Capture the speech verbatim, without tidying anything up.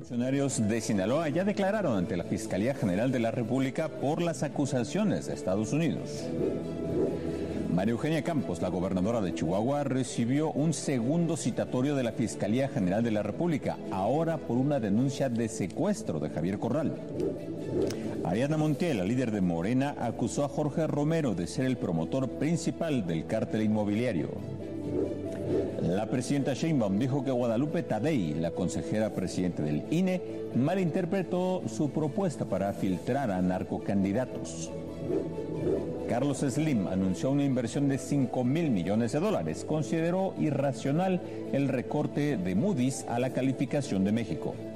Funcionarios de Sinaloa ya declararon ante la Fiscalía General de la República por las acusaciones de Estados Unidos. María Eugenia Campos, la gobernadora de Chihuahua, recibió un segundo citatorio de la Fiscalía General de la República, ahora por una denuncia de secuestro de Javier Corral. Ariadna Montiel, la líder de Morena, acusó a Jorge Romero de ser el promotor principal del cártel inmobiliario. La presidenta Sheinbaum dijo que Guadalupe Tadei, la consejera presidente del I N E, malinterpretó su propuesta para filtrar a narcocandidatos. Carlos Slim anunció una inversión de cinco mil millones de dólares. Consideró irracional el recorte de Moody's a la calificación de México.